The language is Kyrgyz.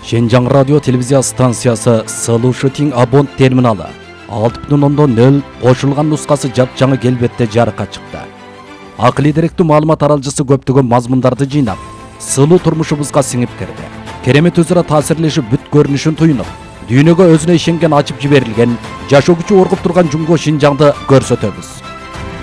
Şenjang Radyo Televizya Stansiyası Sılı Shooting Abont terminali 6.0 qo'shilgan nusxasi jap-жаңы kelbetde jarıkka chiqdi. Aqli direktli ma'lumot taralgısı көптөгөн mazmunlardı жыйнап, сылуу turmuşubuzga singip kirdi. Keremet özüra tasirleşip büt görünüşün tuyunup, dünyöge özüne işengen açıp jiberilgen, жашоо күчү оргуп турган Жумго Шинжаңды көрсөтөбүз.